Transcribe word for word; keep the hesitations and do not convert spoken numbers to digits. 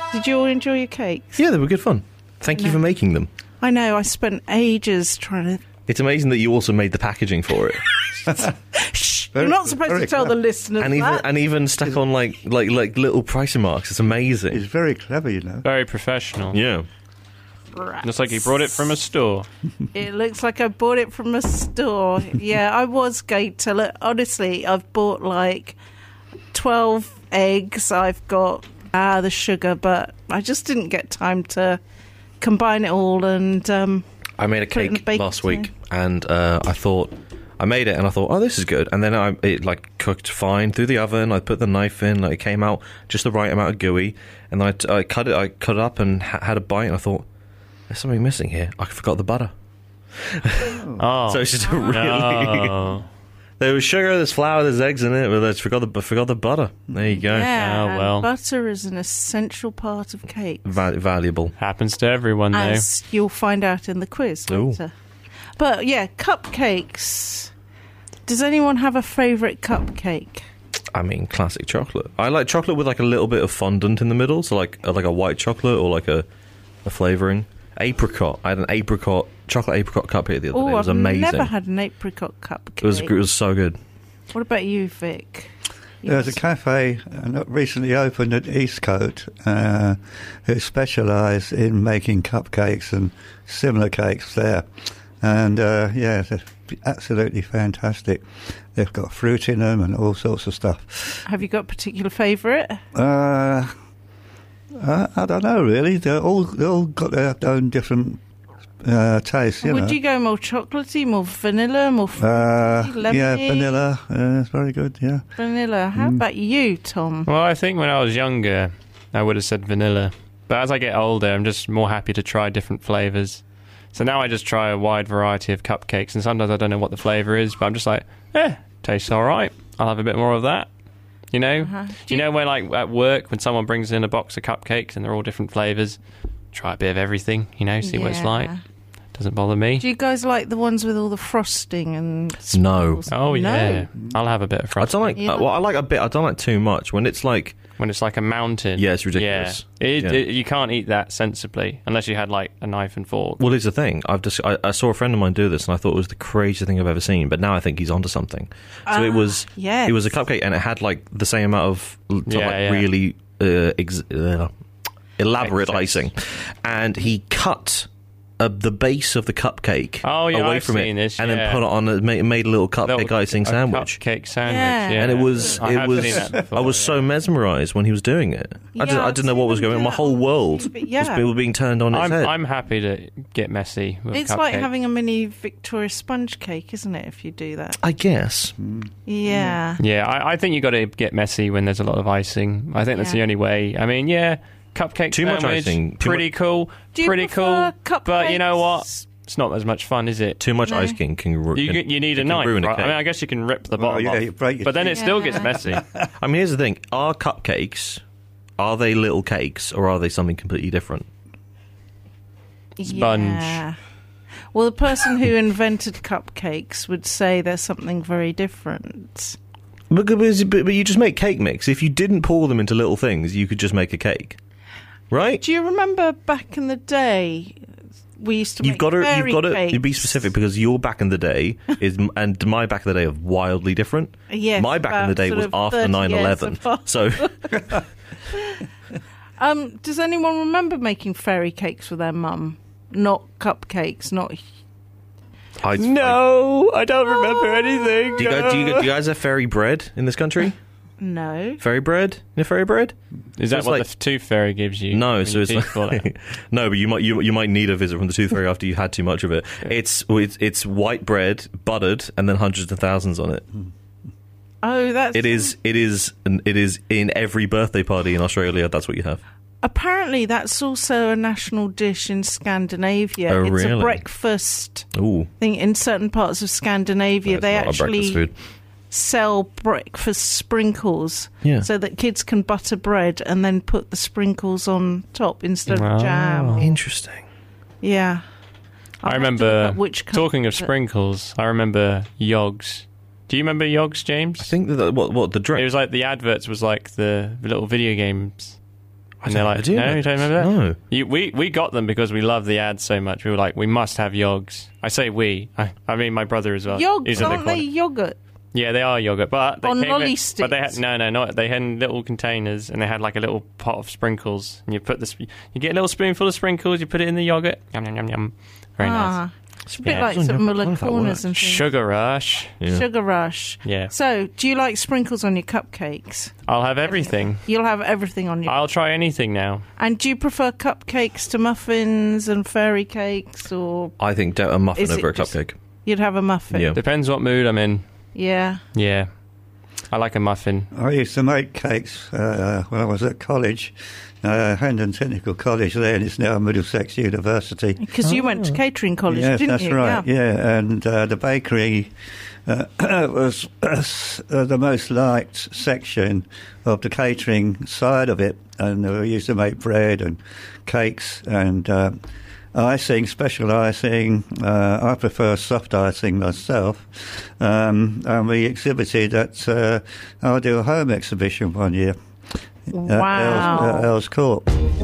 Did you all enjoy your cakes? Yeah, they were good fun. Thank you No. for making them. I know, I spent ages trying to... It's amazing that you also made the packaging for it. Shh! Very- You're not supposed very to tell the listeners and even that. and even stuck on like like like little pricing marks. It's amazing. He's very clever, you know. Very professional. Yeah. Looks like he brought it from a store. It looks like I bought it from a store. Yeah, I was going to look. Honestly, I've bought like twelve eggs. I've got ah the sugar, but I just didn't get time to combine it all. And um, I made a Put it in the cake baking last tray. week, and uh, I thought I made it, and I thought, oh, this is good. And then I it like cooked fine through the oven. I put the knife in, like it came out just the right amount of gooey, and then I, I cut it. I cut it up and ha- had a bite, and I thought, there's something missing here. I forgot the butter. Oh. So it's just a really. No. There was sugar, there's flour, there's eggs in it, but I forgot the I forgot the butter. There you go. yeah, Oh, and well. butter is an essential part of cake, Va- valuable. Happens to everyone, though. as you'll find out in the quiz Ooh. later. But yeah, cupcakes. Does anyone have a favourite cupcake? I mean, classic chocolate. I like chocolate with like a little bit of fondant in the middle, so like like a white chocolate or like a, a flavouring. Apricot. I had an apricot chocolate apricot cupcake the other day. Oh, It was I've amazing. never had an apricot cupcake. It was it was so good. What about you, Vic? There's a Yes. cafe uh, not recently opened at Eastcote uh, who specialise in making cupcakes and similar cakes there. And uh, yeah, they're absolutely fantastic. They've got fruit in them and all sorts of stuff. Have you got a particular favourite? Uh, I, I don't know really. They're all they all got their own different uh, tastes. You Would know. you go more chocolatey, more vanilla, more fruity, Uh, lemony? yeah, vanilla. Uh, it's very good. Yeah. Vanilla. How Mm. about you, Tom? Well, I think when I was younger, I would have said vanilla. But as I get older, I'm just more happy to try different flavours. So now I just try a wide variety of cupcakes, and sometimes I don't know what the flavour is, but I'm just like, eh, tastes all right. I'll have a bit more of that. You know? Uh-huh. You know when, like, at work, when someone brings in a box of cupcakes and they're all different flavours, try a bit of everything, you know, see what it's Yeah. like. Doesn't bother me. Do you guys like the ones with all the frosting and No. sprinkles? Oh, No. yeah. I'll have a bit of I frosting. don't like. Yeah. Uh, well, I like a bit. I don't like too much. When it's like, When it's like a mountain. yeah, it's ridiculous. Yeah. It, Yeah. It, you can't eat that sensibly unless you had, like, a knife and fork. Well, here's the thing. I've just I, I saw a friend of mine do this, and I thought it was the craziest thing I've ever seen. But now I think he's onto something. So it Ah, was. yes. It was a cupcake, and it had like the same amount of l- Yeah, like, yeah. really uh, ex- uh, elaborate Excess. icing, and he cut. Uh, the base of the cupcake Oh, yeah, away I've from seen it, this, and yeah. then put it on. A, made, made a little cupcake Little- icing a sandwich, Cupcake sandwich, Yeah. yeah. and it was I it have was. seen that before, I was yeah. so mesmerised when he was doing it. I, just, Yeah, I I've didn't know what seen was him going on. do My that whole on world T V, was yeah. people being turned on its I'm, head. I'm happy to get messy with It's a like cupcake. having a mini Victoria sponge cake, isn't it, if you do that? I guess. Yeah. Yeah, I, I think you got to get messy when there's a lot of icing. I think that's Yeah. the only way. I mean, yeah, cupcake Too much sandwich, icing, too pretty cool, Do you pretty prefer cool. But you know what? cupcakes? It's not as much fun, is it? Too much No. ice king can, ru- You, can you need a can knife, ruin a right? I cake. mean, I guess you can rip the Well, bottom yeah, off, you break your but then it still teeth. gets messy. I mean, here's the thing: are cupcakes, are they little cakes, or are they something completely different? Sponge. Yeah. Well, the person who invented cupcakes would say there's something very different. But, but, but you just make cake mix. If you didn't pour them into little things, you could just make a cake, right? Do you remember back in the day we used to You've make got to, fairy you've got to cakes? be specific because your back in the day is, and my back in the day are wildly different. Yes, my back in the about day sort was of after thirty nine years eleven. apart. So Um, does anyone remember making fairy cakes with their mum? Not cupcakes, not... I, No, I don't remember anything. do, you guys, do, you, do you guys have fairy bread in this country? No. Fairy bread? You know fairy bread? Is So that it's what like- the tooth fairy gives you? No, when so your it's teeth fall out? like, no, but you might you you might need a visit from the tooth fairy after you've had too much of it. It's it's it's white bread, buttered, and then hundreds of thousands on it. Oh, that's... It is it is and it is in every birthday party in Australia. That's what you have. Apparently, that's also a national dish in Scandinavia. Oh, it's really? a breakfast Ooh, thing in certain parts of Scandinavia. that's they not a breakfast actually food. sell breakfast sprinkles Yeah. so that kids can butter bread and then put the sprinkles on top instead Wow. of jam. Interesting. Yeah. I'll I have to look remember, up which talking of country- sprinkles, I remember Yogs. Do you remember Yogs, James? I think that what what the It drink. was like the adverts was like the, the little video games. And they're like, do no, you don't remember that? No. You, we, we got them because we love the ads so much. We were like, we must have yogs. I say we. I, I mean my brother as well. Yogs, He's a big aren't they one. yogurt? Yeah, they are yogurt, but they On came lolly in, sticks. But they had no, no, not they had in little containers, and they had like a little pot of sprinkles, and you put this, you get a little spoonful of sprinkles, you put it in the yogurt, yum yum yum yum, very ah, nice. It's a bit Yeah. like I some don't know Muller if that Corners works. and things. Sugar rush, Yeah. Sugar rush. yeah. So, do you like sprinkles on your cupcakes? I'll have everything. You'll have everything on your. I'll try anything now. And do you prefer cupcakes to muffins and fairy cakes, or I think do- a muffin Is it over a just- cupcake. you'd have a muffin? Yeah. Depends what mood I'm in. Yeah. Yeah, I like a muffin. I used to make cakes uh, when I was at college, uh, Hendon Technical College there, and it's now Middlesex University. Because you went to catering college, Yes, didn't that's you? right. Yeah, and uh, the bakery uh, was uh, the most liked section of the catering side of it, and we used to make bread and cakes and uh, icing, special icing. Uh, I prefer soft icing myself, um, and we exhibited at uh, our do a home exhibition one year. Wow. At Earls, at Earls Court.